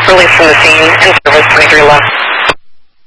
release from the scene and service 23 left.